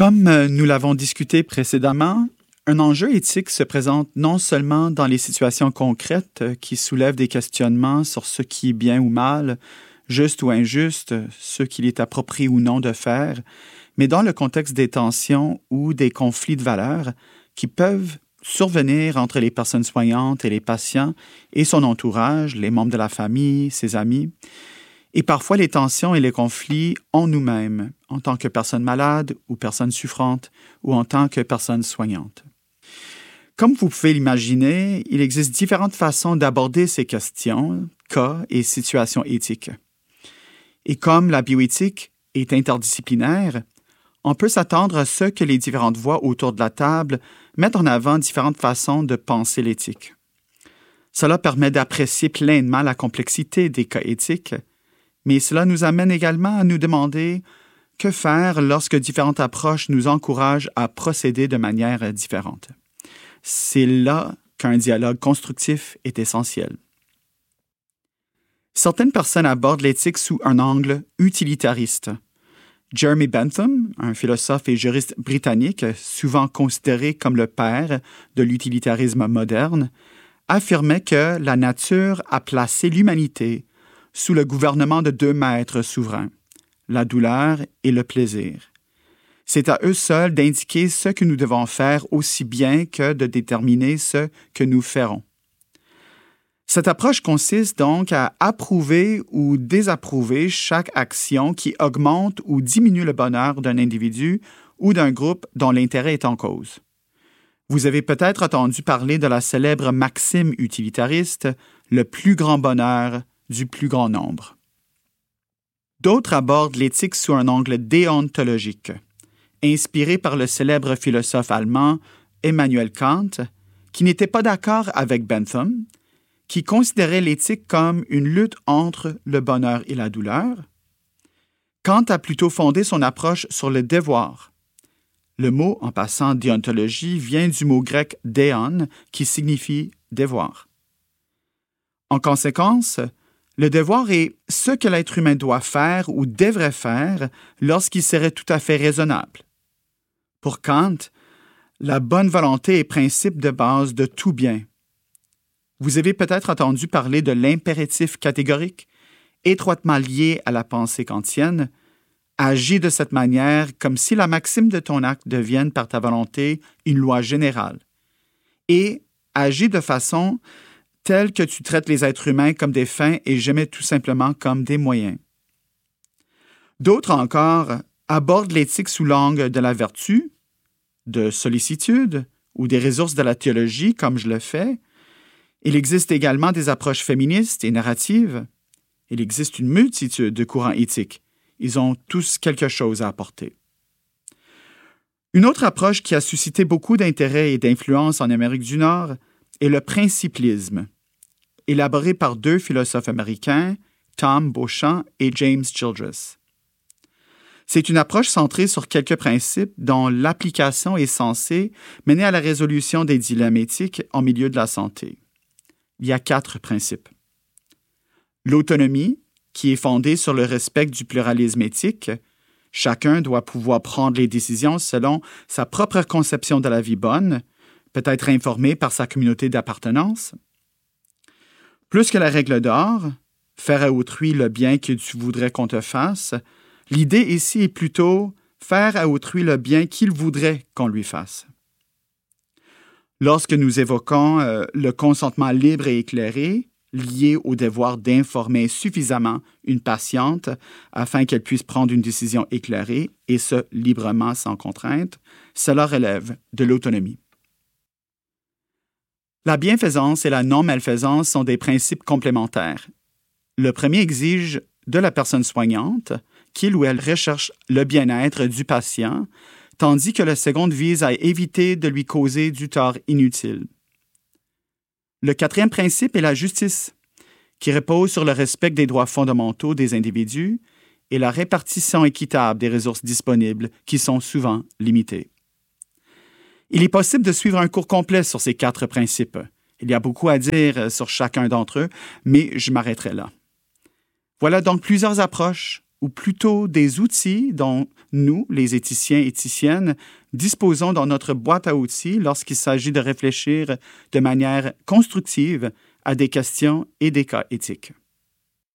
Comme nous l'avons discuté précédemment, un enjeu éthique se présente non seulement dans les situations concrètes qui soulèvent des questionnements sur ce qui est bien ou mal, juste ou injuste, ce qu'il est approprié ou non de faire, mais dans le contexte des tensions ou des conflits de valeurs qui peuvent survenir entre les personnes soignantes et les patients et son entourage, les membres de la famille, ses amis, et parfois les tensions et les conflits en nous-mêmes, en tant que personnes malades ou personnes souffrantes ou en tant que personnes soignantes. Comme vous pouvez l'imaginer, il existe différentes façons d'aborder ces questions, cas et situations éthiques. Et comme la bioéthique est interdisciplinaire, on peut s'attendre à ce que les différentes voix autour de la table mettent en avant différentes façons de penser l'éthique. Cela permet d'apprécier pleinement la complexité des cas éthiques, mais cela nous amène également à nous demander que faire lorsque différentes approches nous encouragent à procéder de manière différente. C'est là qu'un dialogue constructif est essentiel. Certaines personnes abordent l'éthique sous un angle utilitariste. Jeremy Bentham, un philosophe et juriste britannique souvent considéré comme le père de l'utilitarisme moderne, affirmait que la nature a placé l'humanité sous le gouvernement de deux maîtres souverains, la douleur et le plaisir. C'est à eux seuls d'indiquer ce que nous devons faire aussi bien que de déterminer ce que nous ferons. Cette approche consiste donc à approuver ou désapprouver chaque action qui augmente ou diminue le bonheur d'un individu ou d'un groupe dont l'intérêt est en cause. Vous avez peut-être entendu parler de la célèbre maxime utilitariste « le plus grand bonheur du plus grand nombre ». D'autres abordent l'éthique sous un angle déontologique, inspiré par le célèbre philosophe allemand Emmanuel Kant, qui n'était pas d'accord avec Bentham, qui considérait l'éthique comme une lutte entre le bonheur et la douleur. Kant a plutôt fondé son approche sur le devoir. Le mot, en passant déontologie, vient du mot grec « déon » qui signifie « devoir ». En conséquence, le devoir est ce que l'être humain doit faire ou devrait faire lorsqu'il serait tout à fait raisonnable. Pour Kant, la bonne volonté est principe de base de tout bien. Vous avez peut-être entendu parler de l'impératif catégorique, étroitement lié à la pensée kantienne. Agis de cette manière comme si la maxime de ton acte devienne par ta volonté une loi générale. Et agis de façon telle que tu traites les êtres humains comme des fins et jamais tout simplement comme des moyens. D'autres encore abordent l'éthique sous l'angle de la vertu, de sollicitude ou des ressources de la théologie, comme je le fais. Il existe également des approches féministes et narratives. Il existe une multitude de courants éthiques. Ils ont tous quelque chose à apporter. Une autre approche qui a suscité beaucoup d'intérêt et d'influence en Amérique du Nord est le principlisme, élaboré par deux philosophes américains, Tom Beauchamp et James Childress. C'est une approche centrée sur quelques principes dont l'application est censée mener à la résolution des dilemmes éthiques en milieu de la santé. Il y a 4 principes. L'autonomie, qui est fondée sur le respect du pluralisme éthique. Chacun doit pouvoir prendre les décisions selon sa propre conception de la vie bonne, peut être informé par sa communauté d'appartenance. Plus que la règle d'or, faire à autrui le bien que tu voudrais qu'on te fasse, l'idée ici est plutôt faire à autrui le bien qu'il voudrait qu'on lui fasse. Lorsque nous évoquons le consentement libre et éclairé, lié au devoir d'informer suffisamment une patiente afin qu'elle puisse prendre une décision éclairée, et ce, librement, sans contrainte, cela relève de l'autonomie. La bienfaisance et la non-malfaisance sont des principes complémentaires. Le premier exige de la personne soignante qu'il ou elle recherche le bien-être du patient, tandis que le second vise à éviter de lui causer du tort inutile. Le quatrième principe est la justice, qui repose sur le respect des droits fondamentaux des individus et la répartition équitable des ressources disponibles, qui sont souvent limitées. Il est possible de suivre un cours complet sur ces 4 principes. Il y a beaucoup à dire sur chacun d'entre eux, mais je m'arrêterai là. Voilà donc plusieurs approches ou plutôt des outils dont nous, les éthiciens et éthiciennes, disposons dans notre boîte à outils lorsqu'il s'agit de réfléchir de manière constructive à des questions et des cas éthiques.